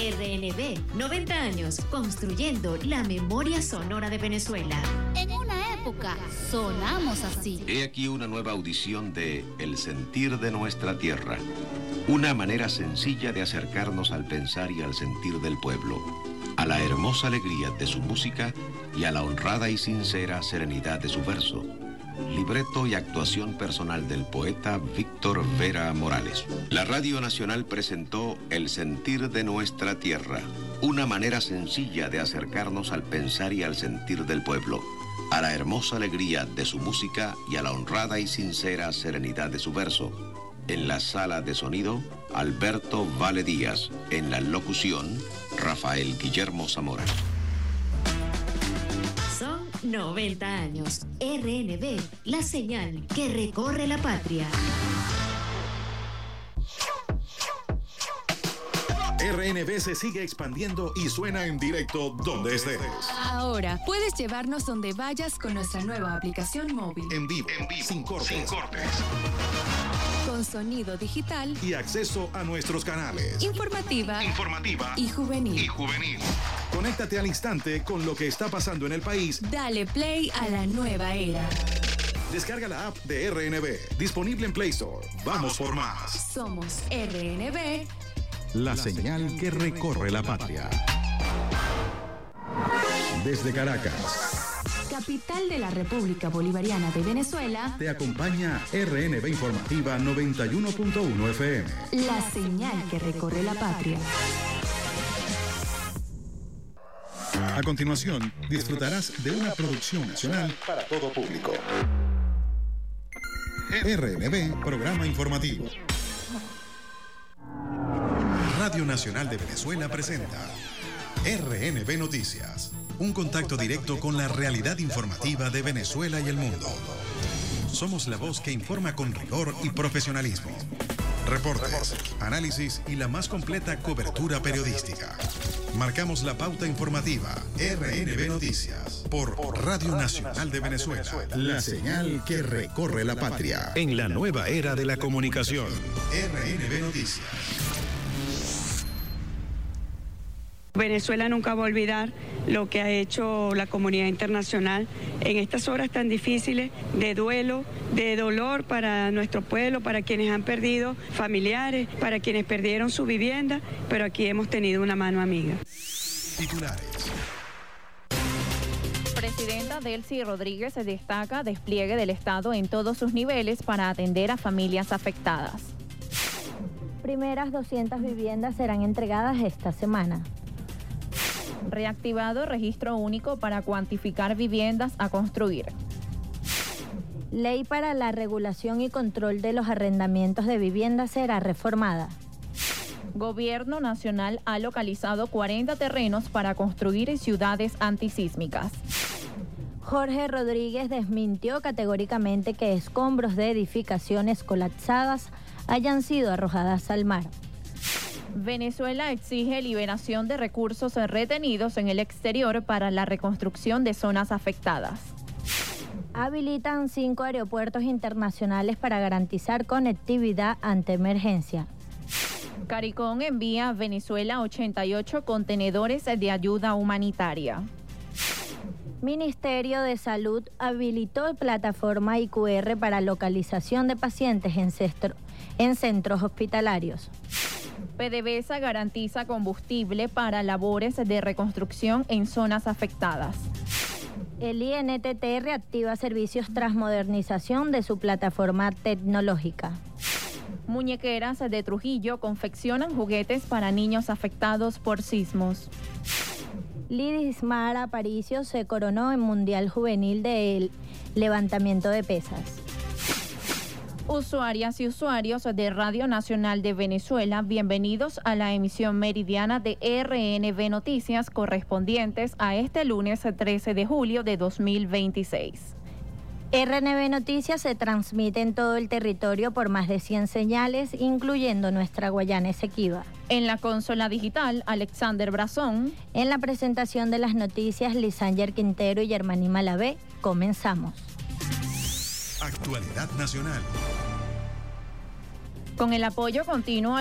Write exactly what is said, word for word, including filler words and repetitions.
R N B, noventa años, construyendo la memoria sonora de Venezuela. En una época sonamos así. He aquí una nueva audición de El sentir de nuestra tierra. Una manera sencilla de acercarnos al pensar y al sentir del pueblo, a la hermosa alegría de su música y a la honrada y sincera serenidad de su verso. Libreto y actuación personal del poeta Víctor Vera Morales. La Radio Nacional presentó El sentir de nuestra tierra, una manera sencilla de acercarnos al pensar y al sentir del pueblo, a la hermosa alegría de su música y a la honrada y sincera serenidad de su verso. En la sala de sonido, Alberto Vale Díaz. En la locución, Rafael Guillermo Zamora. Son noventa años. R N B, la señal que recorre la patria. R N B se sigue expandiendo y suena en directo donde estés. Ahora puedes llevarnos donde vayas con nuestra nueva aplicación móvil. En vivo, en vivo, sin cortes. Sin cortes. Con sonido digital y acceso a nuestros canales. Informativa, Informativa y juvenil. Y juvenil. Conéctate al instante con lo que está pasando en el país. Dale play a la nueva era. Descarga la app de R N B, disponible en Play Store. Vamos por más. Somos R N B, la señal que recorre la patria. Desde Caracas, capital de la República Bolivariana de Venezuela, te acompaña R N B Informativa noventa y uno punto uno F M. La señal que recorre la patria. A continuación, disfrutarás de una producción nacional para todo público. R N B, programa informativo. Radio Nacional de Venezuela presenta R N B Noticias, un contacto directo con la realidad informativa de Venezuela y el mundo. Somos la voz que informa con rigor y profesionalismo. Reportes, análisis y la más completa cobertura periodística. Marcamos la pauta informativa. R N B Noticias por Radio Nacional de Venezuela. La señal que recorre la patria. En la nueva era de la comunicación. R N B Noticias. Venezuela nunca va a olvidar lo que ha hecho la comunidad internacional en estas horas tan difíciles de duelo, de dolor para nuestro pueblo, para quienes han perdido familiares, para quienes perdieron su vivienda, pero aquí hemos tenido una mano amiga. Titulares. Presidenta Delcy Rodríguez destaca despliegue del Estado en todos sus niveles para atender a familias afectadas. Primeras doscientas viviendas serán entregadas esta semana. Reactivado registro único para cuantificar viviendas a construir. Ley para la regulación y control de los arrendamientos de viviendas será reformada. Gobierno Nacional ha localizado cuarenta terrenos para construir ciudades antisísmicas. Jorge Rodríguez desmintió categóricamente que escombros de edificaciones colapsadas hayan sido arrojadas al mar. Venezuela exige liberación de recursos retenidos en el exterior para la reconstrucción de zonas afectadas. Habilitan cinco aeropuertos internacionales para garantizar conectividad ante emergencia. CARICOM envía a Venezuela ochenta y ocho contenedores de ayuda humanitaria. Ministerio de Salud habilitó plataforma I Q R para localización de pacientes en, centro, en centros hospitalarios. PDVSA garantiza combustible para labores de reconstrucción en zonas afectadas. El I N T T reactiva servicios tras modernización de su plataforma tecnológica. Muñequeras de Trujillo confeccionan juguetes para niños afectados por sismos. Lidismar Aparicio se coronó en Mundial Juvenil de levantamiento de pesas. Usuarias y usuarios de Radio Nacional de Venezuela, bienvenidos a la emisión meridiana de R N B Noticias correspondientes a este lunes trece de julio de dos mil veintiséis. R N B Noticias se transmite en todo el territorio por más de cien señales, incluyendo nuestra Guayana Esequiba. En la consola digital, Alexander Brazón. En la presentación de las noticias, Lisanger Quintero y Germaní Malavé. Comenzamos. Actualidad nacional. Con el apoyo continuo